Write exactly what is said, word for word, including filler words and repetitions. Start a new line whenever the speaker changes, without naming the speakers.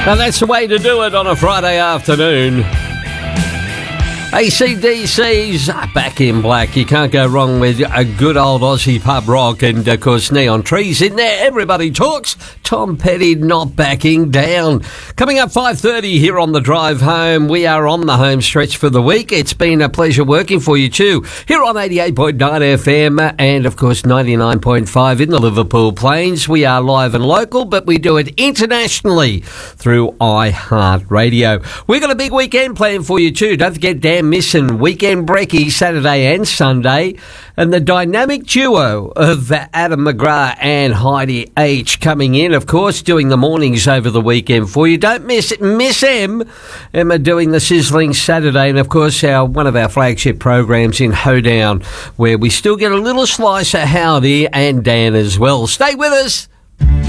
And that's the way to do it on a Friday afternoon. A C D C's Back in Black. You can't go wrong with a good old Aussie pub rock, and of course Neon Trees in there. Everybody talks. Tom Petty not backing down. Coming up five thirty here on the drive home. We are on the home stretch for the week. It's been a pleasure working for you too. Here on eighty-eight point nine F M and of course ninety-nine point five in the Liverpool Plains. We are live and local, but we do it internationally through iHeartRadio. We've got a big weekend planned for you too. Don't forget Dan Missing Weekend Brekkie Saturday and Sunday, and the dynamic duo of Adam McGrath and Heidi H coming in, of course, doing the mornings over the weekend for you. Don't miss it. Miss M. Emma doing the Sizzling Saturday, and of course our one of our flagship programs in Hoedown, where we still get a little slice of Howdy and Dan as well. Stay with us.